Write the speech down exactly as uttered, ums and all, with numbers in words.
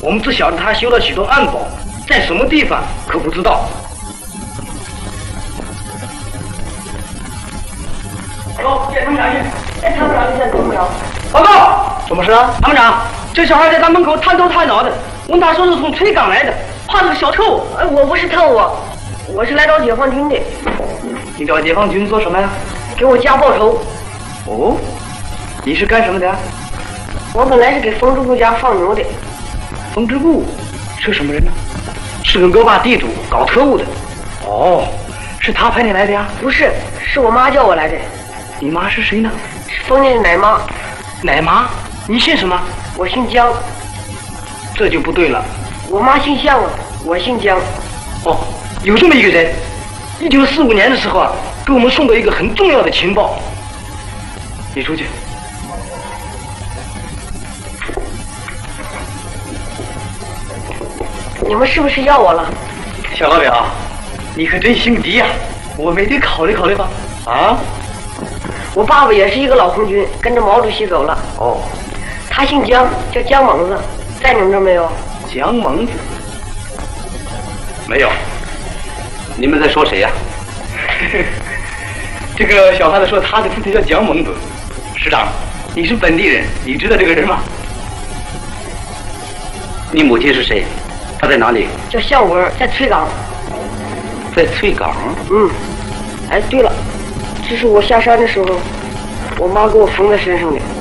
我们只晓得他修了许多暗堡，在什么地方可不知道。走，见村长去。 哎，参谋长，你在怎么着？ 报告，什么事啊？参谋长，这小孩在咱门口探头探脑的，问他说是从崔岗来的，怕是个小偷。 哎，我不是偷啊，我是来找解放军的。 你找解放军做什么呀？ 给我家报仇。 哦，你是干什么的？ 我本来是给冯之谷家放牛的。 冯之谷是什么人呢？是个恶霸地主，搞特务的。哦，是他派你来的呀？ 不是，是我妈叫我来的。 你妈是谁呢？ 是冯家的奶妈。 奶妈？你姓什么？ 我姓江。 这就不对了。 我妈姓向啊，我姓江。 哦，有这么一个人，一九四五年的时候啊，给我们送了一个很重要的情报。你出去。 你们是不是要我了？ 小老表，你可真心急呀！我没得考虑考虑吧？啊？ 我爸爸也是一个老红军，跟着毛主席走了。 哦。 他姓江，叫江猛子，在你们这儿没有？ 江猛子？没有。 你们在说谁呀？ 这个小孩子说他的父亲叫江猛子。师长，你是本地人，你知道这个人吗？ 你母亲是谁？她在哪里？ 叫向文，在崔岗。 在崔岗？ 嗯。哎，对了，这是我下山的时候，我妈给我缝在身上的。